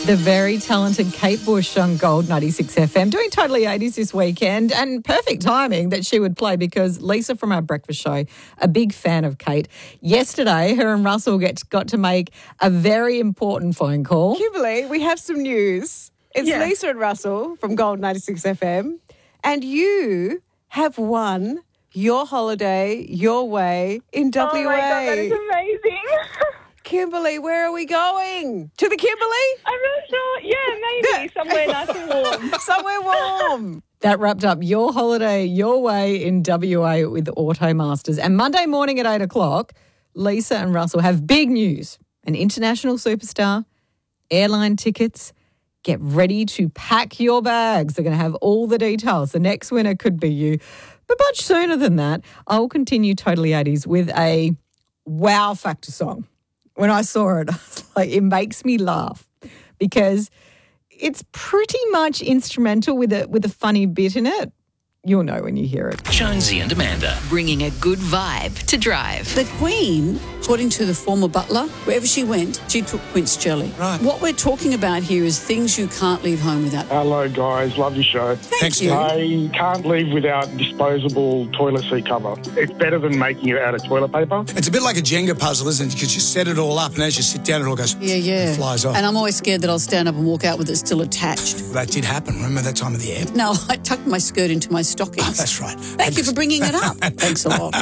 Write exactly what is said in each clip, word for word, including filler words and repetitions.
The very talented Kate Bush on Gold ninety-six F M, doing Totally eighties this weekend, and perfect timing that she would play because Lisa from our breakfast show, a big fan of Kate. Yesterday, her and Russell get, got to make a very important phone call. Kimberly, we have some news. It's Yeah. Lisa and Russell from Gold ninety-six F M, and you have won your holiday your way in W A. Oh my God, that is amazing. Kimberly, where are we going? To the Kimberly? I'm not sure. Yeah, maybe somewhere nice and warm. Somewhere warm. That wrapped up your holiday your way in W A with Automasters. And Monday morning at eight o'clock, Lisa and Russell have big news. An international superstar, airline tickets. Get ready to pack your bags. They're going to have all the details. The next winner could be you. But much sooner than that, I will continue Totally eighties with a wow factor song. When I saw it, I was like, it makes me laugh because it's pretty much instrumental with a with a funny bit in it. You'll know when you hear it. Jonesy and Amanda. Bringing a good vibe to Drive. The Queen, according to the former butler, wherever she went, she took quince jelly. Right. What we're talking about here is things you can't leave home without. Hello, guys. Love your show. Thank Thanks, you. I can't live without disposable toilet seat cover. It's better than making it out of toilet paper. It's a bit like a Jenga puzzle, isn't it? Because you set it all up and as you sit down, it all goes, Yeah, yeah. it flies off. And I'm always scared that I'll stand up and walk out with it still attached. That did happen. Remember that time of the year? No, I tucked my skirt into my stockings. That's right. Thank you for bringing it up. Thanks a lot.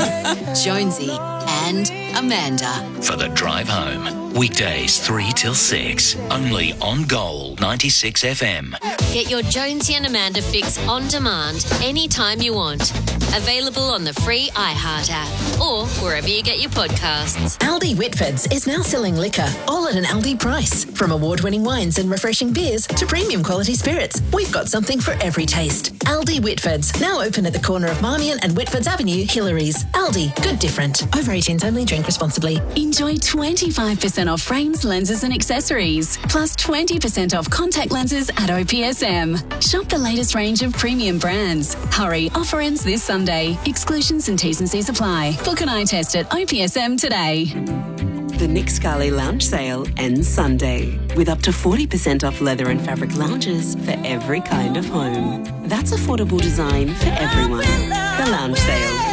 Jonesy and Amanda. For the drive home. Weekdays three till six. Only on Gold ninety-six F M. Get your Jonesy and Amanda fix on demand anytime you want. Available on the free iHeart app or wherever you get your podcasts. Aldi Whitfords is now selling liquor, all at an Aldi price. From award-winning wines and refreshing beers to premium quality spirits, we've got something for every taste. Aldi Whitfords, now open at the corner of Marmion and Whitfords Avenue, Hillary's. Aldi, good different. Over eighteens only, drink responsibly. Enjoy twenty-five percent off frames, lenses and accessories, plus twenty percent off contact lenses at O P S M. Shop the latest range of premium brands. Hurry, offer ends this Sunday. Exclusions and T's and C's apply. Book an eye test at O P S M today. The Nick Scali Lounge Sale ends Sunday with up to forty percent off leather and fabric lounges for every kind of home. That's affordable design for everyone. The Lounge Sale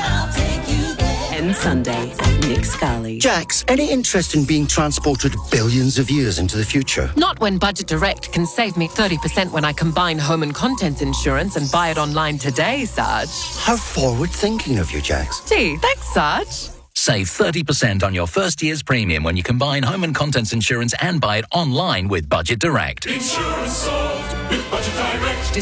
ends Sunday at Nick Scali. Jax, any interest in being transported billions of years into the future? Not when Budget Direct can save me thirty percent when I combine home and contents insurance and buy it online today, Sarge. How forward-thinking of you, Jax. Gee, thanks, Sarge. Save thirty percent on your first year's premium when you combine home and contents insurance and buy it online with Budget Direct. Insurance solved with Budget Direct.